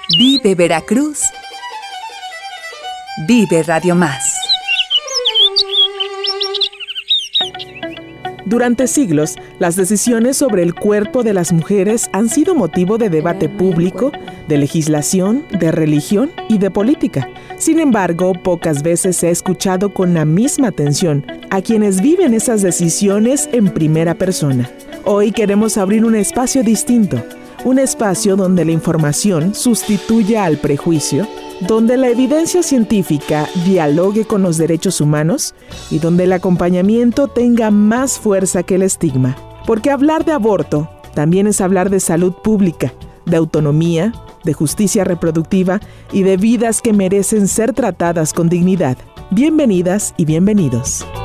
Vive Veracruz. Vive Radio Más. Durante siglos, las decisiones sobre el cuerpo de las mujeres han sido motivo de debate público, de legislación, de religión y de política. Sin embargo, pocas veces se ha escuchado con la misma atención a quienes viven esas decisiones en primera persona. Hoy queremos abrir un espacio distinto, un espacio donde la información sustituya al prejuicio, donde la evidencia científica dialogue con los derechos humanos y donde el acompañamiento tenga más fuerza que el estigma. Porque hablar de aborto también es hablar de salud pública, de autonomía, de justicia reproductiva y de vidas que merecen ser tratadas con dignidad. Bienvenidas y bienvenidos.